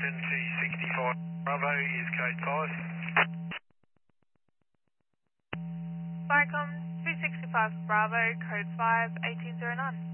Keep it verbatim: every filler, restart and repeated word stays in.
Houston two sixty-five Bravo is code five. Vicom two sixty-five Bravo, code five, eighteen zero nine.